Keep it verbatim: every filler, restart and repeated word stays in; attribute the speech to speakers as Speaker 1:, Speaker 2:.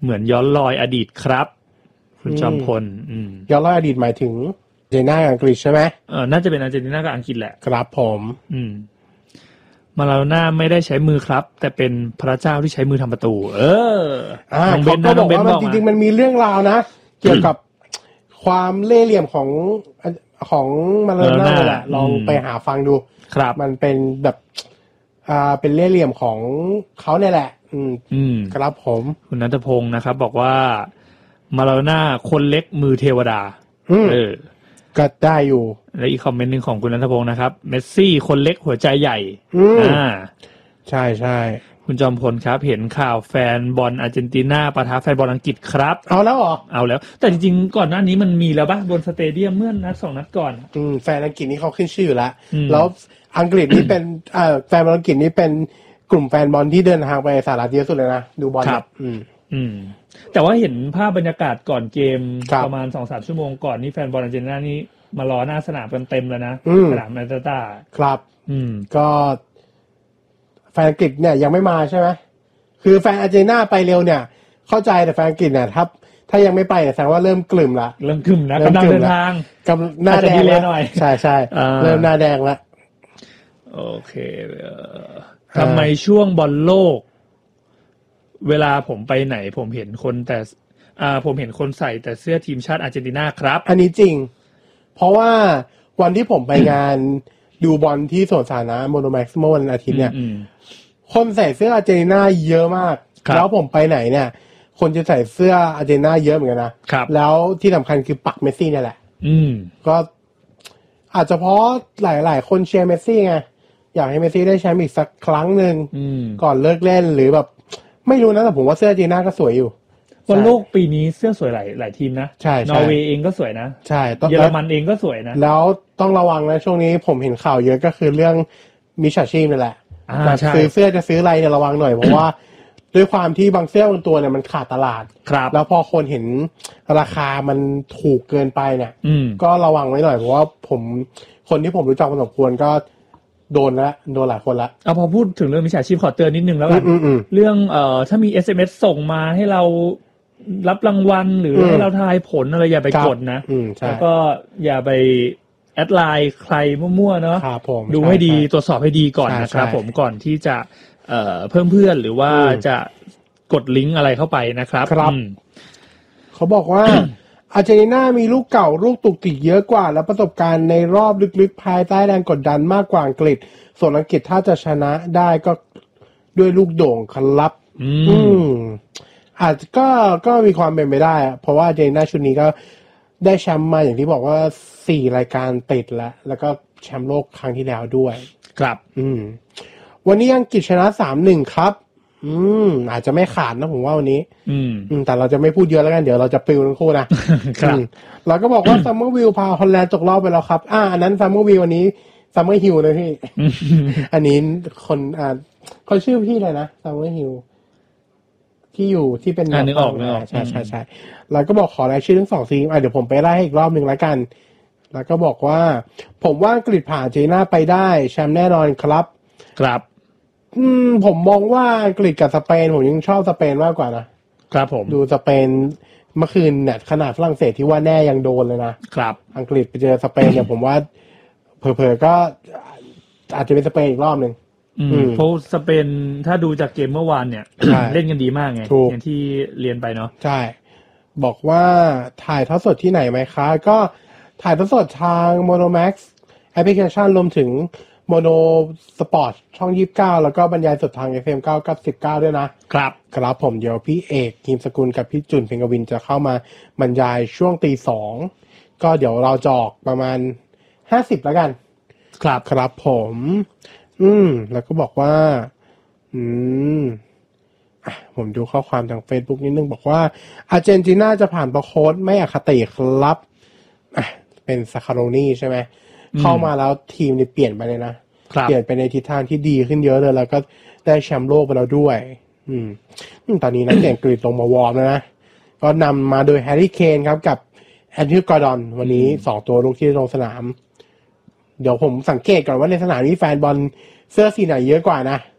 Speaker 1: เหมือนย้อนรอยอดีตครับคุณจอมพล
Speaker 2: ย้อนรอยอดีตหมายถึงอาร์เจนตินากับอังกฤษใช่ไหม
Speaker 1: เออน่าจะเป็นอาร์เจนตินากับอังกฤษแหละ
Speaker 2: ครับผม
Speaker 1: อืมมาราโดน่าไม่ได้ใช้มือครับแต่เป็นพระเจ้าที่ใช้มือทำประตูเออ
Speaker 2: อ่าเขาก็บอกว่ามันจริงๆมันมีเรื่องราวนะเกี่ยวกับความเล่ห์เหลี่ยมของของมาราโดน่าแหละลองไปหาฟังดู
Speaker 1: ครับ
Speaker 2: มันเป็นแบบอ่าเป็นเล่ห์เหลี่ยมของเขาเนี่ยแหละอืม
Speaker 1: อืม
Speaker 2: ครับผม
Speaker 1: คุณณัฐพงศ์นะครับบอกว่ามาราโดน่าคนเล็กมือเทวดาเออ
Speaker 2: ก็ได้อยู่
Speaker 1: และอีกคอมเมนต์นึงของคุณณัฐพงศ์นะครับเมสซี่คนเล็กหัวใจใหญ่
Speaker 2: อ่าใช่ๆ
Speaker 1: คุณจอมพลครับเห็นข่าวแฟนบอลอาร์เจนตินาปะทะแฟนบอลอังกฤษครับ
Speaker 2: เอาแล้วเหรอ
Speaker 1: เอาแล้วแต่จริงๆก่อนหน้านี้มันมีแล้วป่ะบนสเตเดียมเมื่อนัดสองนัดก่อน
Speaker 2: อืมแฟนอังกฤษนี่เขาขึ้นชื่ออยู่แล้วแล้วอังกฤษนี่เป็นเอ่อแฟนบอลอังกฤษนี่เป็นกลุ่มแฟนบอลที่เดินทางไปสหรัฐเยอะสุดเลยนะดูบอล
Speaker 1: ครับอืมอืมแต่ว่าเห็นภาพบรรยากาศก่อนเกมประมาณ สองถึงสาม ชั่วโมงก่อนนี่แฟนบอลอาร์เจนตินานี่มารอหน้าสนามกันเต็มแล้วนะสนามแมนเชสเตอร์
Speaker 2: ครับ
Speaker 1: อืม
Speaker 2: ก็แฟนอังกฤษเนี่ยยังไม่มาใช่ไหมคือแฟนอาร์เจนตินาไปเร็วเนี่ยเข้าใจแต่แฟนอังกฤษเนี่ยถ้าถ้ายังไม่ไปแสดงว่าเริ่มกลุ่มละ
Speaker 1: เริ่มกลุ่มนะกำลังเดินทาง
Speaker 2: กำลังหน้าแดงแล้วใช่ใช่เริ่มหน้าแดงแล้ว
Speaker 1: โอเคทำไมช่วงบอลโลกเวลาผมไปไหนผมเห็นคนแต่อ่าผมเห็นคนใส่แต่เสื้อทีมชาติอาร์เจนตินาครับ
Speaker 2: อันนี้จริงเพราะว่าวันที่ผมไปงานดูบอลที่สวนสาธารณะโมโนแม็กซ์เมื่อวันอาทิตย์เนี่ยคนใส่เสื้ออาร์เจนตินาเยอะมากแล้วผมไปไหนเนี่ยคนจะใส่เสื้ออาร์เจนตินาเยอะเหมือนกันนะแล้วที่สำคัญคือปักเมสซี่เนี่ยแหละก็อาจจะเพราะหลายๆคนเชียร์เมสซี่ไงอยากให้เมสซี่ได้แชมป์อีกสักครั้งหนึ่งก่อนเลิกเล่นหรือแบบไม่รู้นะแต่ผมว่าเสื้ออาร์เจนตินาก็สวยอยู่
Speaker 1: บอลโลกปีนี้เสื้อสวยหลายหลายทีมนะ
Speaker 2: ใช่
Speaker 1: นอร์เวย์เองก็สวยนะ
Speaker 2: ใช่
Speaker 1: เยอรมันเองก็สวยนะ
Speaker 2: แล้วต้องระวังนะช่วงนี้ผมเห็นข่าวเยอะก็คือเรื่องมิจฉาชีพนี่แหละซื้อเสื้อจะซื้ออะไรเนี่ยระวังหน่อยเพราะว่าด้วยความที่บางเสื้อบางตัวเนี่ยมันขาดตลาดแล้วพอคนเห็นราคามันถูกเกินไปเนี่ยก็ระวังไว้หน่อยเพราะว่าผมคนที่ผมรู้จักพอสมควรก็โดนแล้วโดนหลายคนละ
Speaker 1: เอาพอพูดถึงเรื่องมิจฉาชีพขอเตือนนิดนึงแล้วกันเรื่องเอ่อถ้ามี เอส เอ็ม เอส ส่งมาให้เรารับรางวัลหรือให้เราทายผลอะไรอย่าไปกดนะแล้วก็อย่าไปแอดไลน์ใครมั่วๆเนาะดูให้ดีตรวจสอบให้ดีก่อนนะครับผมก่อนที่จะเอ่อเพิ่มเพื่อนหรือว่าจะกดลิงก์อะไรเข้าไปนะครับ
Speaker 2: ครับเขาบอกว่า อาร์เจนตินามีลูกเก่าลูกตุกติกเยอะกว่าและประสบการณ์ในรอบลึกๆภายใต้แรงกดดันมากกว่าอังกฤษส่วนอังกฤษถ้าจะชนะได้ก็ด้วยลูกโด่งครับอืมอาจก็ก็มีความเป็นไปได้เพราะว่าอาร์เจนตินาชุดนี้ก็ได้แชมป์มาอย่างที่บอกว่าสี่รายการติดแล้วแล้วก็แชมป์โลกครั้งที่แล้วด้วย
Speaker 1: ครับ
Speaker 2: อืมวันนี้อังกฤษชนะ สามหนึ่ง ครับอืมอาจจะไม่ขาดนะผมว่าวันนี้อืมแต่เราจะไม่พูดเยอะแล้วกันเดี๋ยวเราจะปิวทั้งคู่นะครับเราก็บอกว่าซัมเมอร์วิลพาฮอลแลนด์ตกรอบไปแล้วครับอ่าอันนั้นซัมเมอร์วิลวันนี้ซัมเมอร์ฮิลนะพี่อันนี้คนอ่าเขาชื่อพี่อะไรนะซัมเมอร์ฮิลที่อยู่ที่เป็น
Speaker 1: นึกออกนึกออก
Speaker 2: ใช่ใช่ใช่แล้วก็บอกขอรายชื่อทั้งสองทีมอ่ะเดี๋ยวผมไปไล่ให้อีกรอบหนึ่งแล้วกันแล้วก็บอกว่าผมว่าอังกฤษผ่านอาร์เจนตินาไปได้แชมป์แน่นอนครับ
Speaker 1: ครับ
Speaker 2: อืมผมมองว่าอังกฤษกับสเปนผมยังชอบสเปนมากกว่านะครับ
Speaker 1: ผม
Speaker 2: ดูสเปนเมื่อคืนเนี่ยขนาดฝรั่งเศสที่ว่าแน่ยังโดนเลยนะครับอังกฤษไปเจอสเปนเนี่ยผมว่าเผลอๆก็อาจจะเป็นสเปนอีกรอบนึง
Speaker 1: เพราะสเปนถ้าดูจากเกมเมื่อวานเนี่ยเล่นกันดีมากไงอย่างที่เรียนไปเนาะ
Speaker 2: ใช่บอกว่าถ่ายทอดสดที่ไหนไหมคะก็ถ่ายทอดสดทาง Monomax แอปพลิเคชันรวมถึง Mono Sport ช่องยี่สิบเก้าแล้วก็บรรยายสดทาง เอฟ เอ็ม เก้ากับสิบเก้าด้วยนะครับครับผมเดี๋ยวพี่เอกทีมสกุลกับพี่จุนเพ็งกวินจะเข้ามาบรรยายช่วงตีสองก็เดี๋ยวเราจะออกประมาณห้าสิบแล้วกัน
Speaker 1: ครับ
Speaker 2: ครับผมอืมแล้วก็บอกว่าอืมอ่ะผมดูข้อความทาง Facebook นิดนึงบอกว่าอาร์เจนตินาจะผ่านเพราะโค้ชไม่อคติครับอ่ะเป็นซาคาโรนี่ใช่ไหมเข้ามาแล้วทีมนี่เปลี่ยนไปเลยนะเปลี่ยนไปในทิศทางที่ดีขึ้นเยอะเลยแล้วก็ได้แชมป์โลกไปแล้วด้วยอืมตอนนี้นักเตะอังกฤษลงมาวอร์มแล้วนะก็นำมาโดยแฮร์รี่เคนครับกับแอนดรูว์กอร์ดอนวันนี้สองตัวลูกที่ลงสนามเดี๋ยวผมสังเกตก่อนว่าในสนามนี้แฟนบอลเสื้อสีไหนเยอะกว่านะ